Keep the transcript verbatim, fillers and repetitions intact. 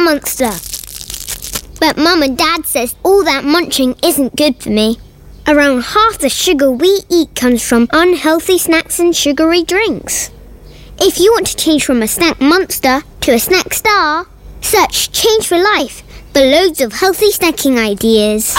monster. But Mum and Dad says all that munching isn't good for me. Around half the sugar we eat comes from unhealthy snacks and sugary drinks. If you want to change from a snack monster to a snack star, search Change for Life for loads of healthy snacking ideas.